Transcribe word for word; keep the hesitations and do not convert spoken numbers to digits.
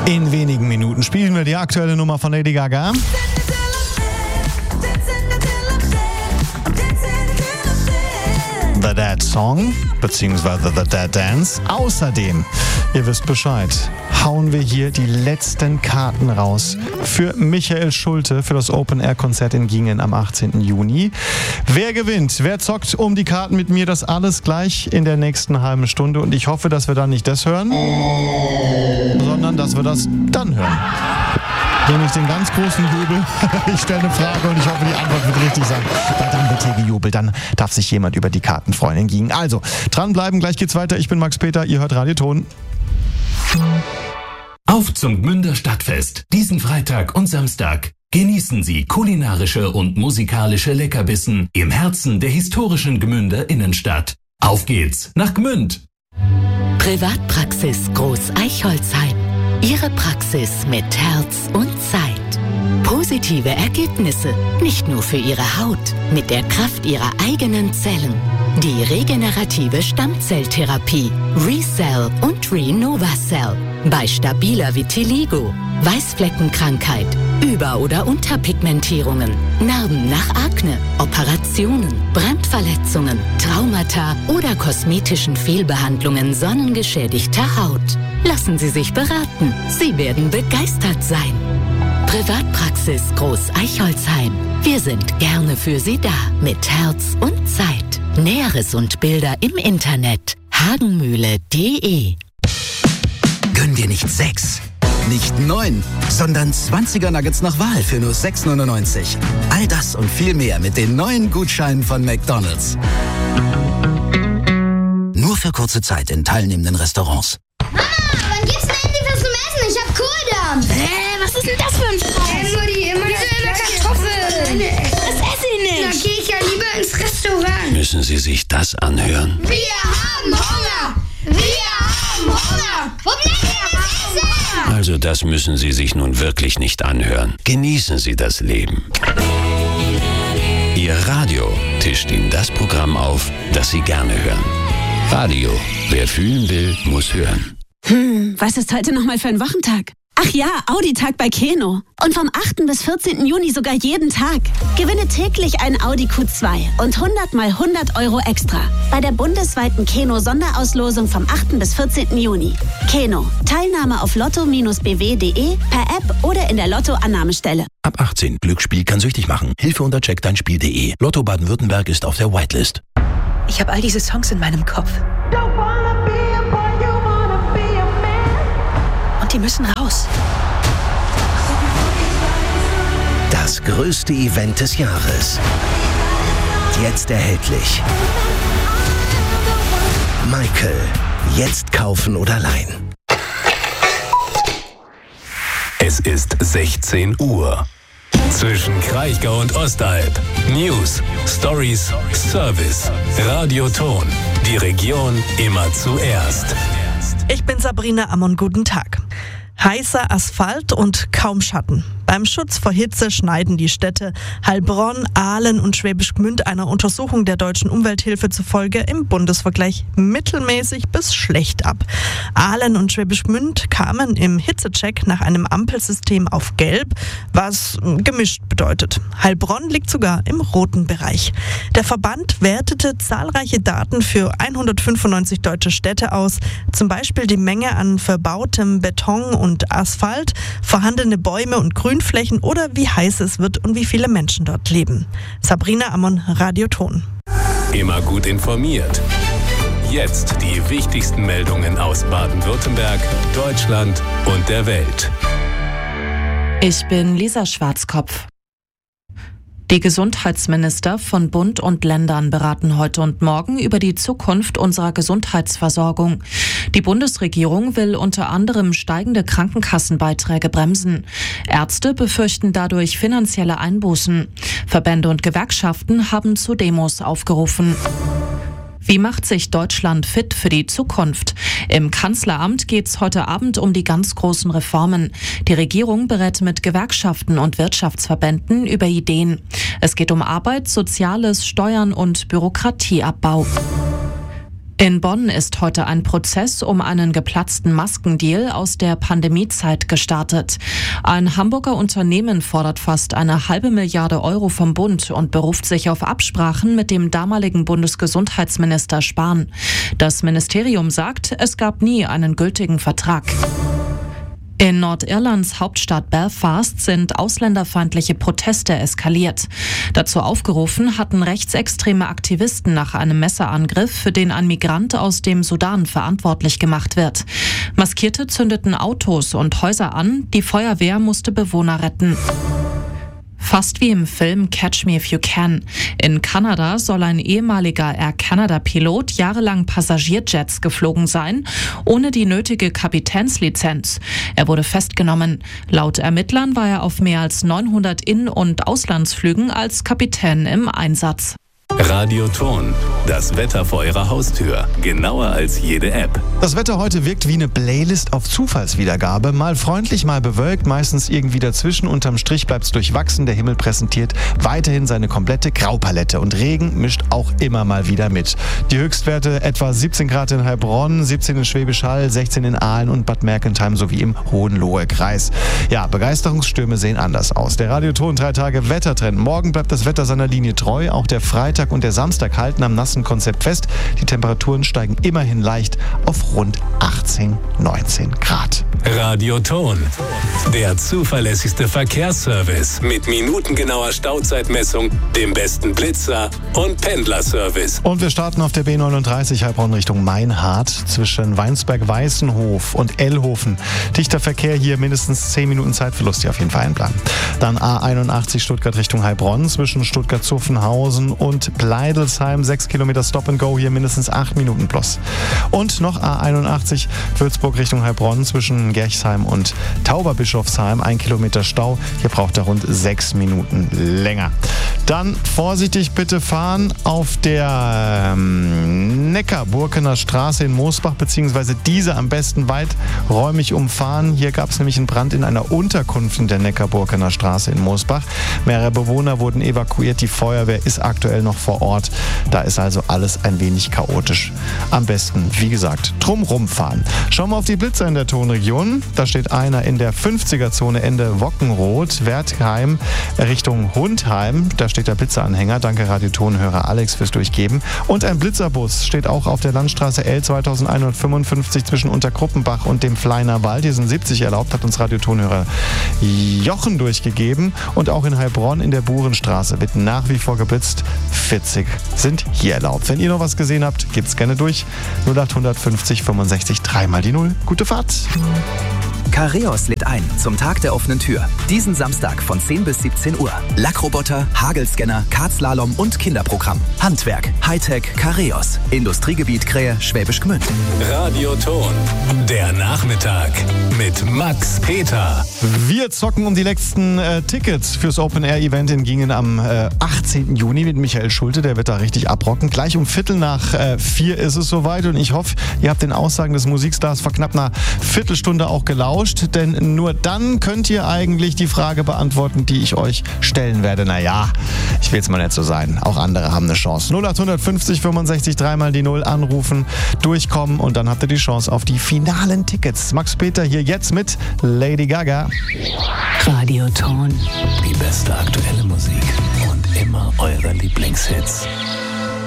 In wenigen Minuten spielen wir die aktuelle Nummer von Lady Gaga. The Dead Song, beziehungsweise The Dead Dance. Außerdem, ihr wisst Bescheid, hauen wir hier die letzten Karten raus für Michael Schulte für das Open-Air-Konzert in Gingen am achtzehnten Juni. Wer gewinnt, wer zockt um die Karten mit mir, das alles gleich in der nächsten halben Stunde. Und ich hoffe, dass wir dann nicht das hören, sondern dass wir das dann hören. Nämlich den ganz großen Jubel. Ich stelle eine Frage und ich hoffe, die Antwort wird richtig sein. Weil dann wird hier gejubelt, dann darf sich jemand über die Karten freuen in Gingen. Also, dranbleiben, gleich geht's weiter. Ich bin Max Peter, ihr hört Radio Ton. Auf zum Gmünder Stadtfest. Diesen Freitag und Samstag genießen Sie kulinarische und musikalische Leckerbissen im Herzen der historischen Gmünder Innenstadt. Auf geht's nach Gmünd! Privatpraxis Groß Eichholzheim. Ihre Praxis mit Herz und Zeit. Positive Ergebnisse, nicht nur für Ihre Haut, mit der Kraft Ihrer eigenen Zellen. Die regenerative Stammzelltherapie, ReCell und ReNovaCell. Bei stabiler Vitiligo, Weißfleckenkrankheit, Über- oder Unterpigmentierungen, Narben nach Akne, Operationen, Brandverletzungen, Traumata oder kosmetischen Fehlbehandlungen sonnengeschädigter Haut. Lassen Sie sich beraten. Sie werden begeistert sein. Privatpraxis Groß Eichholzheim. Wir sind gerne für Sie da. Mit Herz und Zeit. Näheres und Bilder im Internet. hagenmühle punkt de. Gönn dir nicht sechs, nicht neun, sondern zwanziger Nuggets nach Wahl für nur sechs neunundneunzig. All das und viel mehr mit den neuen Gutscheinen von McDonald's. Nur für kurze Zeit in teilnehmenden Restaurants. Mama, wann gibt's denn endlich was zum Essen? Ich hab Kohldampf. Hä, was ist denn das für ein Scheiß? Hey, Mutti, immer diese Kartoffeln. Das esse ich nicht. Da geh ich ja lieber ins Restaurant. Müssen Sie sich das anhören? Wir haben Hunger. Wir haben Hunger. Wo bleibt denn das Essen? Also das müssen Sie sich nun wirklich nicht anhören. Genießen Sie das Leben. Ihr Radio tischt Ihnen das Programm auf, das Sie gerne hören. Radio. Wer fühlen will, muss hören. Hm, was ist heute nochmal für ein Wochentag? Ach ja, Audi-Tag bei Keno. Und vom achten bis vierzehnten Juni sogar jeden Tag. Gewinne täglich ein Audi Q zwei und hundert mal hundert Euro extra. Bei der bundesweiten Keno-Sonderauslosung vom achten bis vierzehnten Juni. Keno. Teilnahme auf lotto Bindestrich b w punkt de, per App oder in der Lotto-Annahmestelle. Ab achtzehn. Glücksspiel kann süchtig machen. Hilfe unter check dein Spiel punkt de. Lotto Baden-Württemberg ist auf der Whitelist. Ich habe all diese Songs in meinem Kopf. Und die müssen raus. Das größte Event des Jahres. Jetzt erhältlich. Michael. Jetzt kaufen oder leihen. Es ist sechzehn Uhr. Zwischen Kraichgau und Ostalb. News, Stories, Service. Radio Ton. Die Region immer zuerst. Ich bin Sabrina Ammon, guten Tag. Heißer Asphalt und kaum Schatten. Beim Schutz vor Hitze schneiden die Städte Heilbronn, Aalen und Schwäbisch Gmünd einer Untersuchung der Deutschen Umwelthilfe zufolge im Bundesvergleich mittelmäßig bis schlecht ab. Aalen und Schwäbisch Gmünd kamen im Hitzecheck nach einem Ampelsystem auf Gelb, was gemischt bedeutet. Heilbronn liegt sogar im roten Bereich. Der Verband wertete zahlreiche Daten für hundertfünfundneunzig deutsche Städte aus, zum Beispiel die Menge an verbautem Beton und Asphalt, vorhandene Bäume und Grün Flächen oder wie heiß es wird und wie viele Menschen dort leben. Sabrina Ammon, Radio Ton. Immer gut informiert. Jetzt die wichtigsten Meldungen aus Baden-Württemberg, Deutschland und der Welt. Ich bin Lisa Schwarzkopf. Die Gesundheitsminister von Bund und Ländern beraten heute und morgen über die Zukunft unserer Gesundheitsversorgung. Die Bundesregierung will unter anderem steigende Krankenkassenbeiträge bremsen. Ärzte befürchten dadurch finanzielle Einbußen. Verbände und Gewerkschaften haben zu Demos aufgerufen. Wie macht sich Deutschland fit für die Zukunft? Im Kanzleramt geht es heute Abend um die ganz großen Reformen. Die Regierung berät mit Gewerkschaften und Wirtschaftsverbänden über Ideen. Es geht um Arbeit, Soziales, Steuern und Bürokratieabbau. In Bonn ist heute ein Prozess um einen geplatzten Maskendeal aus der Pandemiezeit gestartet. Ein Hamburger Unternehmen fordert fast eine halbe Milliarde Euro vom Bund und beruft sich auf Absprachen mit dem damaligen Bundesgesundheitsminister Spahn. Das Ministerium sagt, es gab nie einen gültigen Vertrag. In Nordirlands Hauptstadt Belfast sind ausländerfeindliche Proteste eskaliert. Dazu aufgerufen hatten rechtsextreme Aktivisten nach einem Messerangriff, für den ein Migrant aus dem Sudan verantwortlich gemacht wird. Maskierte zündeten Autos und Häuser an, die Feuerwehr musste Bewohner retten. Fast wie im Film Catch Me If You Can. In Kanada soll ein ehemaliger Air Canada-Pilot jahrelang Passagierjets geflogen sein, ohne die nötige Kapitänslizenz. Er wurde festgenommen. Laut Ermittlern war er auf mehr als neunhundert In- und Auslandsflügen als Kapitän im Einsatz. Radioton, das Wetter vor Ihrer Haustür. Genauer als jede App. Das Wetter heute wirkt wie eine Playlist auf Zufallswiedergabe. Mal freundlich, mal bewölkt, meistens irgendwie dazwischen. Unterm Strich bleibt es durchwachsen. Der Himmel präsentiert weiterhin seine komplette Graupalette. Und Regen mischt auch immer mal wieder mit. Die Höchstwerte etwa siebzehn Grad in Heilbronn, siebzehn in Schwäbisch Hall, sechzehn in Aalen und Bad Mergentheim sowie im Hohenlohe-Kreis. Ja, Begeisterungsstürme sehen anders aus. Der Radioton drei Tage Wettertrend. Morgen bleibt das Wetter seiner Linie treu. Auch der Freitag und der Samstag halten am nassen Konzept fest. Die Temperaturen steigen immerhin leicht auf rund achtzehn, neunzehn Grad. Radioton, der zuverlässigste Verkehrsservice mit minutengenauer Stauzeitmessung, dem besten Blitzer und Pendlerservice. Und wir starten auf der B neununddreißig Heilbronn Richtung Meinhardt zwischen Weinsberg-Weißenhof und Ellhofen. Dichter Verkehr hier, mindestens zehn Minuten Zeitverlust hier auf jeden Fall einplanen. Dann A einundachtzig Stuttgart Richtung Heilbronn zwischen Stuttgart-Zuffenhausen und Pleidelsheim, sechs Kilometer Stop and Go, hier mindestens acht Minuten plus. Und noch A einundachtzig Würzburg Richtung Heilbronn zwischen Gerchsheim und Tauberbischofsheim, ein Kilometer Stau, hier braucht er rund sechs Minuten länger. Dann vorsichtig bitte fahren auf der ähm, Neckarburgener Straße in Moosbach, beziehungsweise diese am besten weiträumig umfahren. Hier gab es nämlich einen Brand in einer Unterkunft in der Neckarburgener Straße in Moosbach. Mehrere Bewohner wurden evakuiert, die Feuerwehr ist aktuell noch vor Ort. Da ist also alles ein wenig chaotisch. Am besten, wie gesagt, drumrum fahren. Schauen wir auf die Blitzer in der Tonregion. Da steht einer in der fünfziger-Zone Ende Wockenroth, Wertheim Richtung Hundheim. Da steht der Blitzeranhänger. Danke Radiotonhörer Alex fürs Durchgeben. Und ein Blitzerbus steht auch auf der Landstraße L zweitausendeinhundertfünfundfünfzig zwischen Untergruppenbach und dem Fleiner Wald. Hier sind siebzig erlaubt, hat uns Radiotonhörer Jochen durchgegeben. Und auch in Heilbronn in der Burenstraße wird nach wie vor geblitzt. vierzig sind hier erlaubt. Wenn ihr noch was gesehen habt, gebt's gerne durch. null acht fünfzig fünfundsechzig dreimal die Null. Gute Fahrt. Careos lädt ein zum Tag der offenen Tür. Diesen Samstag von zehn bis siebzehn Uhr. Lackroboter, Hagelscanner, Kartslalom und Kinderprogramm. Handwerk, Hightech, Careos. Industriegebiet Krähe, Schwäbisch Gmünd. Radioton, der Nachmittag mit Max Peter. Wir zocken um die letzten äh, Tickets fürs Open-Air-Event in Gingen am äh, achtzehnten Juni mit Michael Schulte. Der wird da richtig abrocken. Gleich um Viertel nach äh, vier ist es soweit und ich hoffe, ihr habt den Aussagen des Musikstars vor knapp einer Viertelstunde auch gelauscht. Denn nur dann könnt ihr eigentlich die Frage beantworten, die ich euch stellen werde. Naja, ich will jetzt mal nicht so sein. Auch andere haben eine Chance. null acht fünfzig fünfundsechzig dreimal die Null anrufen, durchkommen und dann habt ihr die Chance auf die finalen Tickets. Max Peter hier jetzt mit Lady Gaga. Radioton. Die beste aktuelle Musik und immer eure Lieblingshits.